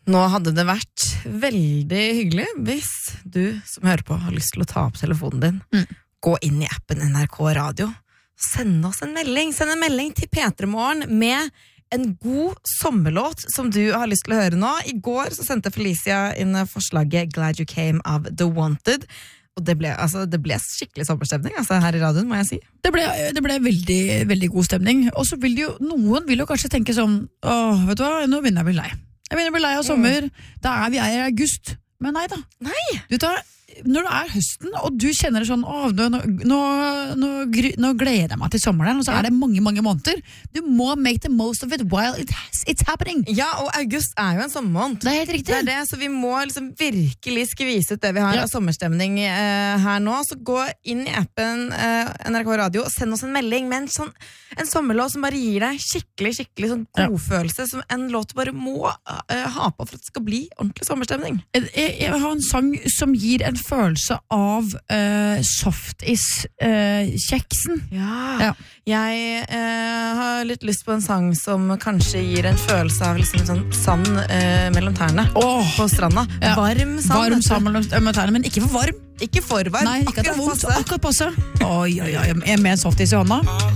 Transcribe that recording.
Nå hadde det vært veldig hyggelig hvis du som hører på har lyst til å ta opp telefonen din, gå inn i appen NRK Radio, send oss en melding, send en melding til P3morgen med en god sommerlåt som du har lyst til å høre nå. I går så sendte Felicia inn forslaget Glad You Came av The Wanted, og det ble skikkelig sommerstemning her i radioen, må jeg si. Det ble veldig, veldig god stemning, og så vil jo, noen vil jo kanskje tenke sånn, vet du hva, nå begynner jeg å bli lei. Jeg begynner å bli lei av sommer, vi er i august, men nei da. Nei! Du tar, når det er høsten, og du kjenner det sånn, nå gleder jeg meg til sommeren, og så er det mange, mange måneder. Du må make the most of it while it's happening. Ja, og august er jo en sommermåned. Det er helt riktig. Det er det, så vi må liksom virkelig skvise ut det vi har av sommerstemning her nå. Så gå inn i appen NRK Radio og send oss en melding med en sommerlåt som bare gir deg skikkelig sånn godfølelse, som en låt bare må ha på for at det skal bli ordentlig sommerstemning. Jeg har en sang som gir en følelse av softis-kjeksen. Ja. Jeg har litt lyst på en sang som kanskje gir en følelse av liksom sånn sand mellom tærne på stranda. Varm sand mellom tærne, men ikke for varm. Ikke for varm. Nei, ikke at det er vondt, akkurat passe. Oi, jeg er med en softis i hånda.